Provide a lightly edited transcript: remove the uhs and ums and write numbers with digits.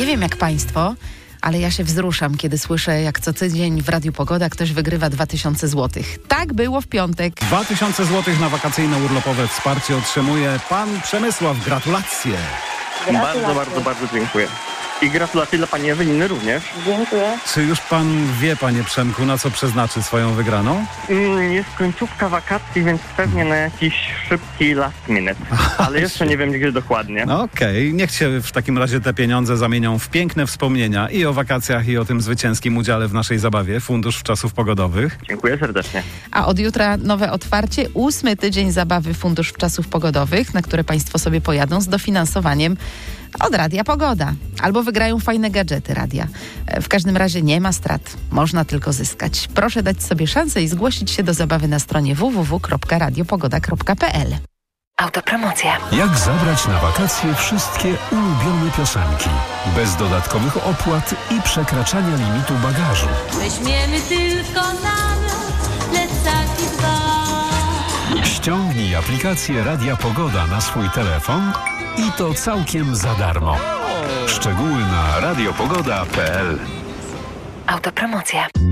Nie wiem jak państwo, ale ja się wzruszam, kiedy słyszę, jak co tydzień w Radiu Pogoda ktoś wygrywa 2000 zł. Tak było w piątek. 2000 zł na wakacyjne urlopowe wsparcie otrzymuje pan Przemysław. Gratulacje. Bardzo dziękuję. I gratulacje dla pani Eweliny również. Dziękuję. Czy już pan wie, panie Przemku, na co przeznaczy swoją wygraną? Jest końcówka wakacji, więc pewnie na jakiś szybki last minute. Ale jeszcze nie wiem gdzie dokładnie. No okej. Niech się w takim razie te pieniądze zamienią w piękne wspomnienia i o wakacjach, i o tym zwycięskim udziale w naszej zabawie. Fundusz Czasów Pogodowych. Dziękuję serdecznie. A od jutra nowe otwarcie, 8. tydzień zabawy Fundusz Czasów Pogodowych, na które państwo sobie pojadą z dofinansowaniem od Radia Pogoda. Albo wygrają fajne gadżety radia. W każdym razie nie ma strat. Można tylko zyskać. Proszę dać sobie szansę i zgłosić się do zabawy na stronie www.radiopogoda.pl. Autopromocja. Jak zabrać na wakacje wszystkie ulubione piosenki? Bez dodatkowych opłat i przekraczania limitu bagażu. Weźmiemy tylko namiot, plecaki dwa. Ściągnij aplikację Radia Pogoda na swój telefon i to całkiem za darmo. Szczegóły na radiopogoda.pl. Autopromocja.